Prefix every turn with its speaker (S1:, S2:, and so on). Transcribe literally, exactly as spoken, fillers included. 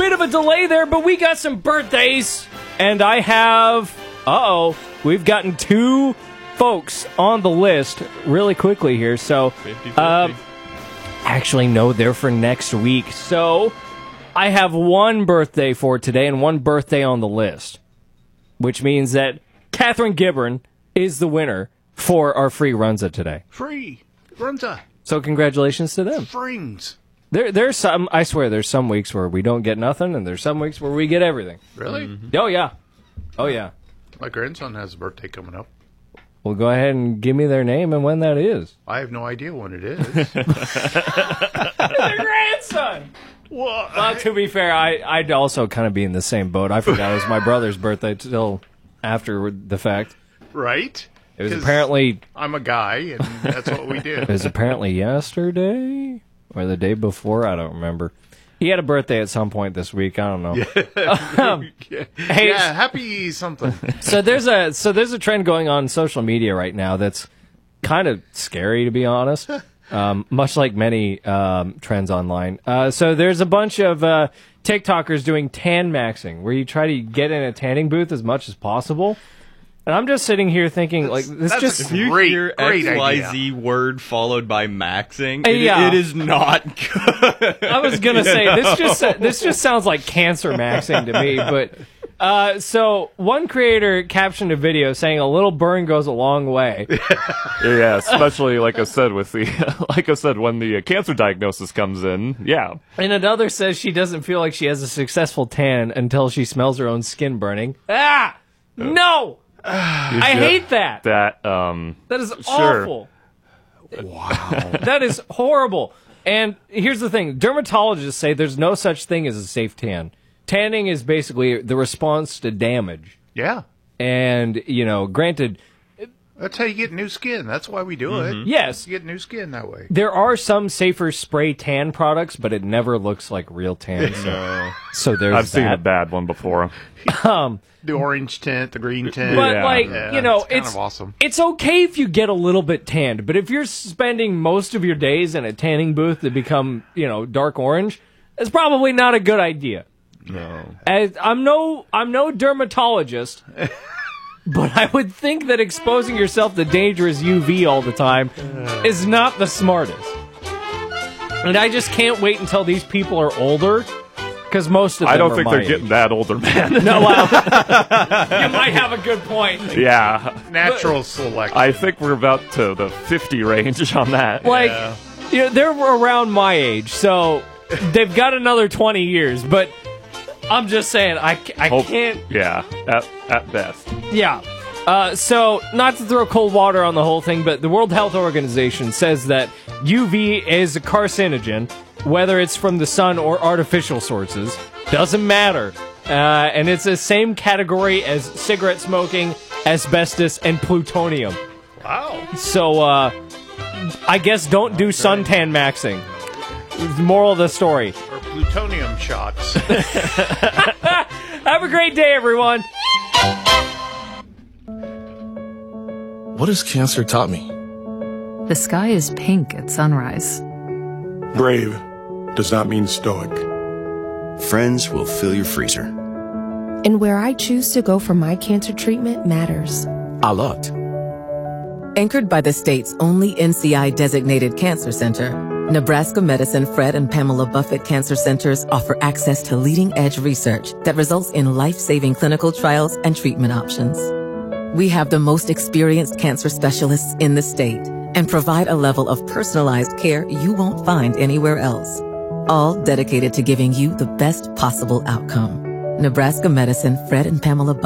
S1: bit of a delay there, but we got some birthdays. And I have, uh-oh, we've gotten two folks on the list really quickly here. So, uh, actually, no, they're for next week. So, I have one birthday for today and one birthday on the list, which means that Catherine Gibbon is the winner for our free Runza today.
S2: Free Runza.
S1: So, congratulations to them.
S2: Frings.
S1: There, there's some, I swear, there's some weeks where we don't get nothing, and there's some weeks where we get everything.
S2: Really?
S1: Mm-hmm. Oh, yeah. Oh, yeah.
S2: My grandson has a birthday coming up.
S1: Well, go ahead and give me their name and when that is.
S2: I have no idea when it is.
S1: Their grandson!
S2: Well,
S1: well, to be fair, I, I'd also kind of be in the same boat. I forgot it was my brother's birthday till after the fact.
S2: Right?
S1: It was apparently...
S2: I'm a guy, and that's what we do.
S1: It was apparently yesterday or the day before. I don't remember. He had a birthday at some point this week. I don't know.
S2: Yeah.
S1: um,
S2: yeah.
S1: Hey,
S2: yeah, happy something.
S1: So there's a so there's a trend going on social media right now that's kind of scary, to be honest. Um, much like many um, trends online. Uh, so there's a bunch of uh, TikTokers doing tan maxing, where you try to get in a tanning booth as much as possible. And I'm just sitting here thinking,
S2: That's-
S1: like, this
S2: that's
S1: just...
S2: a
S3: If you
S2: Great,
S3: hear
S2: great
S3: X Y Z
S2: idea.
S3: word followed by maxing,
S1: Uh,
S3: it,
S1: yeah.
S3: it is not good.
S1: I was gonna say this just this just sounds like cancer maxing to me. But uh, so one creator captioned a video saying a little burn goes a long way.
S4: Yeah, especially like I said with the like I said when the uh, cancer diagnosis comes in. Yeah,
S1: And another says she doesn't feel like she has a successful tan until she smells her own skin burning. Ah, no, I hate that.
S4: that um
S1: That is
S4: Sure.
S1: awful. Wow, that is horrible. And here's the thing: dermatologists say there's no such thing as a safe tan. Tanning is basically the response to damage.
S2: Yeah.
S1: And, you know, granted,
S2: That's how you get new skin. That's why we do it.
S1: yes,
S2: You get new skin that way.
S1: there are some safer spray tan products, but it never looks like real tan. So, so there's
S4: I've seen a
S1: that.
S4: bad one before.
S1: Um,
S2: The orange tint, the green tint.
S1: but,
S4: Yeah.
S1: like,
S2: Yeah,
S1: you know,
S2: it's kind
S1: it's,
S2: of awesome.
S1: it's okay if you get a little bit tanned, but if you're spending most of your days in a tanning booth to become, you know, dark orange, it's probably not a good idea.
S4: No.
S1: As, I'm no, I'm no dermatologist, but I would think that exposing yourself to dangerous U V all the time is not the smartest. And I just can't wait until these people are older, because most of them
S4: I don't
S1: are
S4: think
S1: my
S4: they're
S1: age.
S4: getting that older, man.
S1: No, well, you might have a good point.
S4: Yeah,
S2: Natural selection.
S4: I think we're about to the fifty range on that.
S1: Like,
S2: Yeah.
S1: you know, they're around my age, so they've got another twenty years. But I'm just saying, I, I
S4: Hope-
S1: can't.
S4: Yeah, at at best.
S1: Yeah. Uh, so, not to throw cold water on the whole thing, but the World Health Organization says that U V is a carcinogen, whether it's from the sun or artificial sources. Doesn't matter. Uh, and it's the same category as cigarette smoking, asbestos, and plutonium.
S2: Wow.
S1: So, uh, I guess don't do suntan maxing. The moral of the story.
S2: Or plutonium shots.
S1: Have a great day, everyone.
S5: What has cancer taught me?
S6: The sky is pink at sunrise.
S7: Brave does not mean stoic.
S8: Friends will fill your freezer.
S9: And where I choose to go for my cancer treatment matters.
S5: A lot.
S10: Anchored by the state's only N C I-designated cancer center, Nebraska Medicine Fred and Pamela Buffett Cancer Centers offer access to leading-edge research that results in life-saving clinical trials and treatment options. We have the most experienced cancer specialists in the state and provide a level of personalized care you won't find anywhere else, all dedicated to giving you the best possible outcome. Nebraska Medicine Fred and Pamela Buffett